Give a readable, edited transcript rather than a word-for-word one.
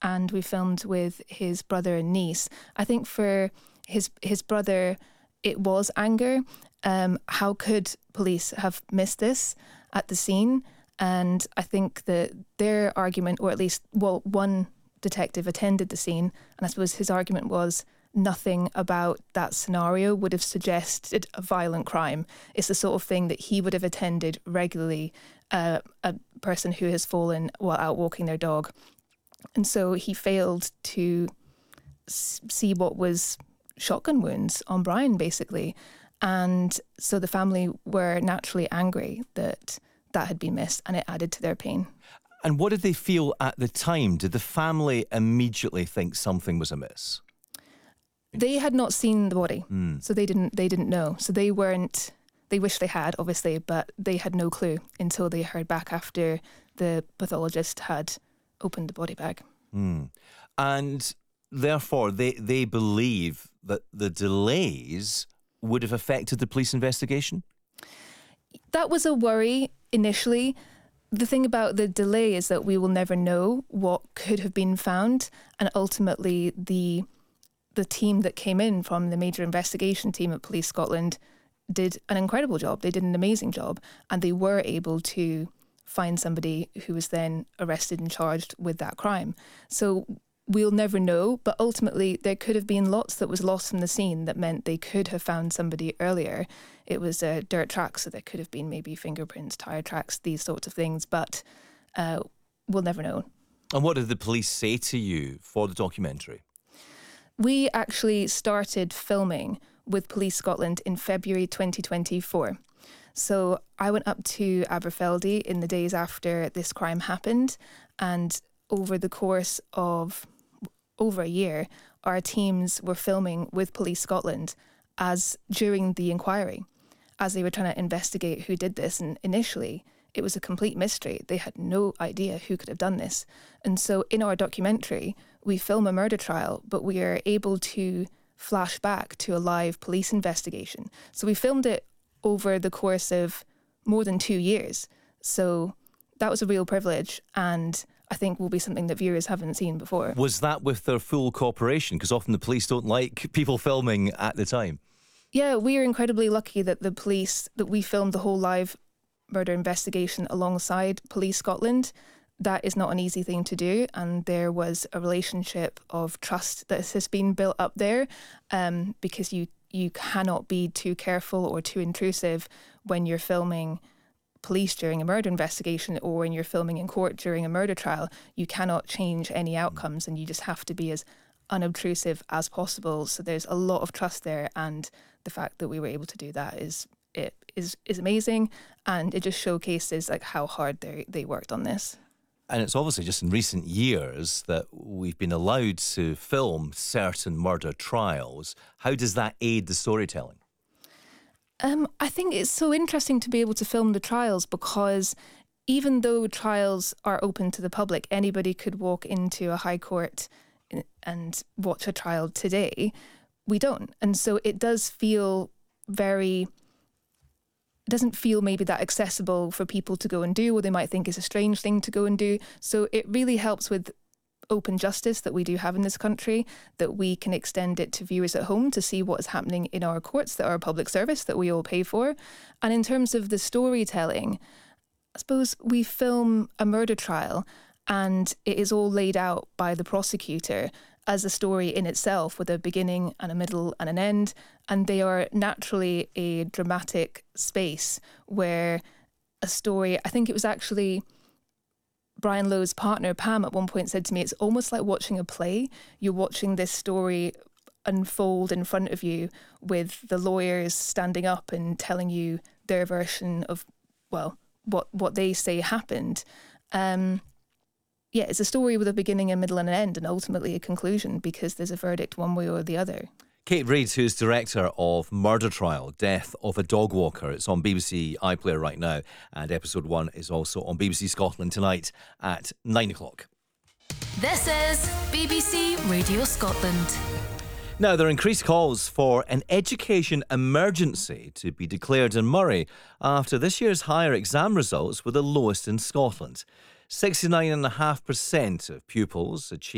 and we filmed with his brother and niece. I think for his brother, it was anger. How could police have missed this at the scene? And I think that their argument, or at least, well, one detective attended the scene, and I suppose his argument was nothing about that scenario would have suggested a violent crime. It's the sort of thing that he would have attended regularly, a person who has fallen while out walking their dog. And so he failed to see what was shotgun wounds on Brian, basically. And so the family were naturally angry that had been missed, and it added to their pain. And what did they feel at the time? Did the family immediately think something was amiss? They had not seen the body, so they didn't know. So they wished they had, obviously, but they had no clue until they heard back after the pathologist had opened the body bag. And therefore, they believe that the delays would have affected the police investigation? That was a worry initially. The thing about the delay is that we will never know what could have been found, and ultimately the team that came in from the major investigation team at Police Scotland did an incredible job. They did an amazing job, and they were able to find somebody who was then arrested and charged with that crime. So we'll never know, but ultimately there could have been lots that was lost from the scene that meant they could have found somebody earlier. It was dirt tracks, so there could have been maybe fingerprints, tyre tracks, these sorts of things, but we'll never know. And what did the police say to you for the documentary? We actually started filming with Police Scotland in February 2024. So I went up to Aberfeldy in the days after this crime happened, and over the course of over a year, our teams were filming with Police Scotland during the inquiry, as they were trying to investigate who did this. And initially, it was a complete mystery. They had no idea who could have done this. And so in our documentary, we film a murder trial, but we are able to flash back to a live police investigation. So we filmed it over the course of more than 2 years. So that was a real privilege, and I think will be something that viewers haven't seen before. Was that with their full cooperation? Because often the police don't like people filming at the time. Yeah, we are incredibly lucky that we filmed the whole live murder investigation alongside Police Scotland. That is not an easy thing to do, and there was a relationship of trust that has been built up there, because you cannot be too careful or too intrusive when you're filming police during a murder investigation, or when you're filming in court during a murder trial. You cannot change any outcomes, and you just have to be as unobtrusive as possible. So there's a lot of trust there, and the fact that we were able to do that is amazing, and it just showcases like how hard they worked on this. And it's obviously just in recent years that we've been allowed to film certain murder trials. How does that aid the storytelling? I think it's so interesting to be able to film the trials, because even though trials are open to the public, anybody could walk into a high court and watch a trial today. We don't. And so it does feel it doesn't feel maybe that accessible for people to go and do, or they might think it's a strange thing to go and do. So it really helps with open justice that we do have in this country, that we can extend it to viewers at home to see what is happening in our courts that are a public service that we all pay for. And in terms of the storytelling, I suppose we film a murder trial and it is all laid out by the prosecutor as a story in itself, with a beginning and a middle and an end. And they are naturally a dramatic space where a story, I think it was actually Brian Lowe's partner, Pam, at one point said to me, it's almost like watching a play. You're watching this story unfold in front of you, with the lawyers standing up and telling you their version of, well, what they say happened. It's a story with a beginning, a middle and an end, and ultimately a conclusion, because there's a verdict one way or the other. Kate Reid, who's director of Murder Trial, Death of a Dog Walker. It's on BBC iPlayer right now, and episode 1 is also on BBC Scotland tonight at 9 o'clock. This is BBC Radio Scotland. Now, there are increased calls for an education emergency to be declared in Moray after this year's higher exam results were the lowest in Scotland. 69.5% of pupils achieved